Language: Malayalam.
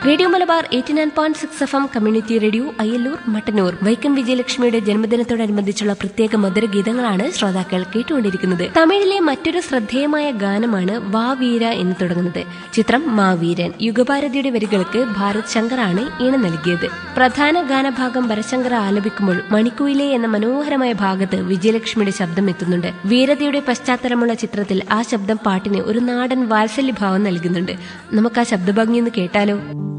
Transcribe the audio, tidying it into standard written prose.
Radio Malabar 89.6 FM community radio Ayyallur Mattannur Vaikom വിജയലക്ഷ്മിയുടെ ജന്മദിനത്തോടനുബന്ധിച്ചുള്ള പ്രത്യേക മധുരഗീതങ്ങളാണ് ശ്രോതാക്കൾ കേട്ടുകൊണ്ടിരിക്കുന്നത്. തമിഴിലെ മറ്റൊരു ശ്രദ്ധേയമായ ഗാനമാണ് വാ വീര എന്ന് തുടങ്ങുന്നത്. ചിത്രം മാവീരൻ. യുഗഭാരതിയുടെ വരികൾക്ക് ഭാരത് ശങ്കറാണ് ഈണം നൽകിയത്. പ്രധാന ഗാനഭാഗം ഭരശങ്കർ ആലപിക്കുമ്പോൾ മണിക്കുയിലെ എന്ന മനോഹരമായ ഭാഗത്ത് വിജയലക്ഷ്മിയുടെ ശബ്ദം എത്തുന്നുണ്ട്. വീരതയുടെ പശ്ചാത്തലമുള്ള ചിത്രത്തിൽ ആ ശബ്ദം പാട്ടിന് ഒരു നാടൻ വാത്സല്യഭാവം നൽകുന്നുണ്ട്. നമുക്ക് ആ ശബ്ദഭംഗി ഒന്ന് കേട്ടാലോ?